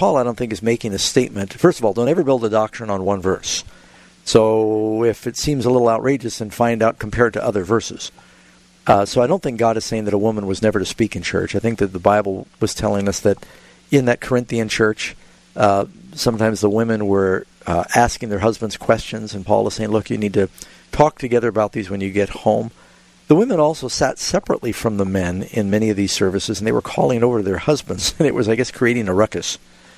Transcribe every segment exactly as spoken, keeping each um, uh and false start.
Paul, I don't think, is making a statement. First of all, don't ever build a doctrine on one verse. So if it seems a little outrageous, then find out compared to other verses. Uh, so I don't think God is saying that a woman was never to speak in church. I think that the Bible was telling us that in that Corinthian church, uh, sometimes the women were uh, asking their husbands questions, and Paul is saying, look, you need to talk together about these when you get home. The women also sat separately from the men in many of these services, and they were calling over to their husbands, and it was, I guess, creating a ruckus.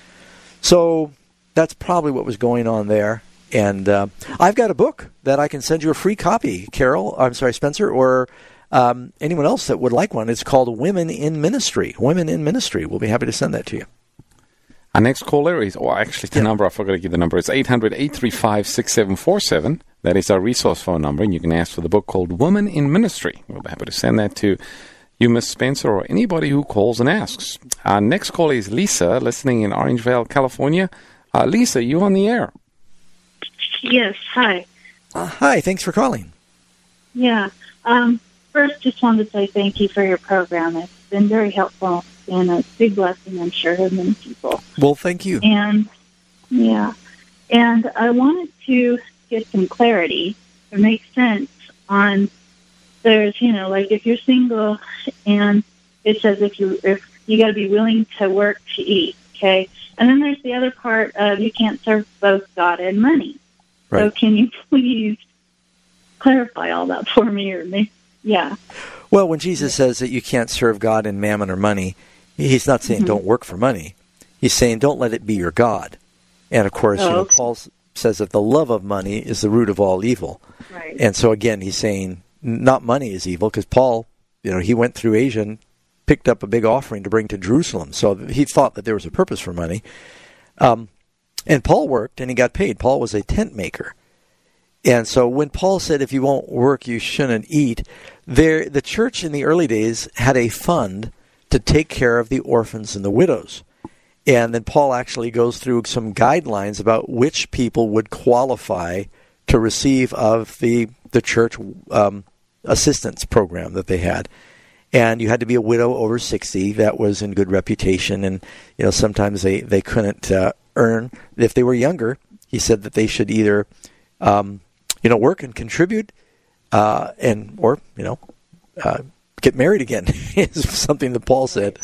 So that's probably what was going on there. And uh, I've got a book that I can send you a free copy, Carol, I'm sorry, Spencer, or um, anyone else that would like one. It's called Women in Ministry. Women in Ministry. We'll be happy to send that to you. Our next caller is, oh, actually, the yeah. number, I forgot to give the number. It's eight hundred, eight three five, six seven four seven. That is our resource phone number, and you can ask for the book called Women in Ministry. We'll be happy to send that to you, Miss Spencer, or anybody who calls and asks. Our next caller is Lisa, listening in Orangevale, California. Uh, Lisa, you on the air? Yes, hi. Uh, hi, thanks for calling. Yeah. Um, first, just wanted to say thank you for your program. It's been very helpful and a big blessing, I'm sure, to many people. Well, thank you. And, yeah. And I wanted to get some clarity or make sense on, there's, you know, like if you're single and it says if you, if you got to be willing to work to eat, okay? And then there's the other part of you can't serve both God and money. Right. So can you please clarify all that for me? Or me? Yeah. Well, when Jesus says that you can't serve God and mammon or money, he's not saying mm-hmm. don't work for money. He's saying don't let it be your God. And, of course, oh, you know, okay. Paul says that the love of money is the root of all evil. Right. And so, again, he's saying not money is evil, because Paul, you know, he went through Asia and picked up a big offering to bring to Jerusalem. So he thought that there was a purpose for money. Um And Paul worked, and he got paid. Paul was a tent maker. And so when Paul said, if you won't work, you shouldn't eat, there, the church in the early days had a fund to take care of the orphans and the widows. And then Paul actually goes through some guidelines about which people would qualify to receive of the, the church um, assistance program that they had. And you had to be a widow over sixty. That was in good reputation. And, you know, sometimes they, they couldn't uh, earn. If they were younger, he said that they should either, um, you know, work and contribute, uh, and or you know, uh, get married again. Is something that Paul said.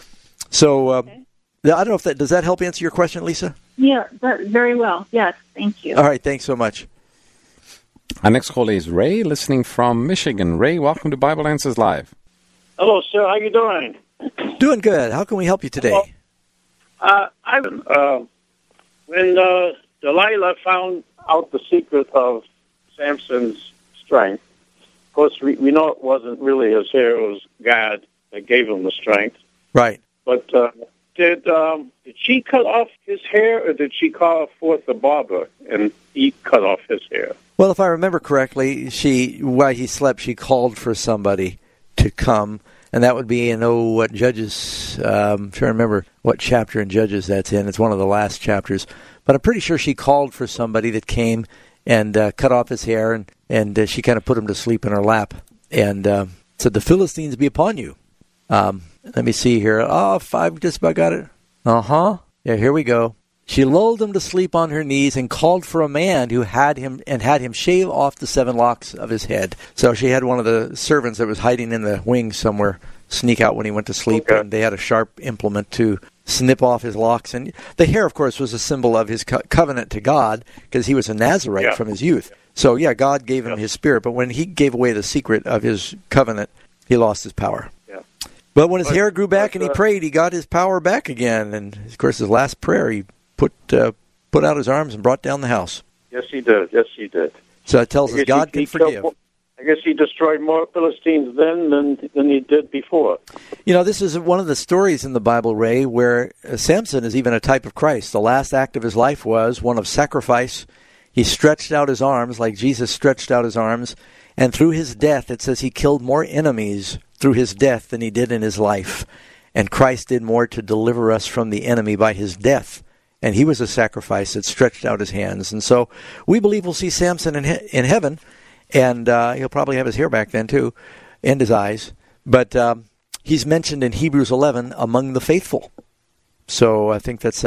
So um, okay. I don't know if that does that help answer your question, Lisa? Yeah, that, very well. Yes, thank you. All right, thanks so much. Our next caller is Ray, listening from Michigan. Ray, welcome to Bible Answers Live. Hello, sir. How you doing? Doing good. How can we help you today? Well, uh, I uh, when uh, Delilah found out the secret of Samson's strength. Of course, we, we know it wasn't really his hair; it was God that gave him the strength. Right. But uh, did um, did she cut off his hair, or did she call forth the barber and he cut off his hair? Well, if I remember correctly, she while he slept, she called for somebody to come, and that would be in, oh, what Judges, um, I'm trying to remember what chapter in Judges that's in. It's one of the last chapters. But I'm pretty sure she called for somebody that came and uh, cut off his hair, and, and uh, she kind of put him to sleep in her lap and uh, said, the Philistines be upon you. Um, let me see here. Oh, if I've just about got it. Uh-huh. Yeah, here we go. She lulled him to sleep on her knees and called for a man who had him and had him shave off the seven locks of his head. So she had one of the servants that was hiding in the wings somewhere sneak out when he went to sleep, okay. And they had a sharp implement to snip off his locks. And the hair, of course, was a symbol of his co- covenant to God, because he was a Nazarite yeah. from his youth. So, yeah, God gave him yeah. his spirit, but when he gave away the secret of his covenant, he lost his power. Yeah. But when his but, hair grew back but, and he uh, prayed, he got his power back again. And, of course, his last prayer, he put uh, put out his arms and brought down the house. Yes, he did. Yes, he did. So it tells us God he, he can forgive. More, I guess he destroyed more Philistines then than, than he did before. You know, this is one of the stories in the Bible, Ray, where uh, Samson is even a type of Christ. The last act of his life was one of sacrifice. He stretched out his arms like Jesus stretched out his arms, and through his death, it says he killed more enemies through his death than he did in his life. And Christ did more to deliver us from the enemy by his death. And he was a sacrifice that stretched out his hands. And so we believe we'll see Samson in, he- in heaven, and uh, he'll probably have his hair back then too, and his eyes. But um, he's mentioned in Hebrews eleven among the faithful. So I think that's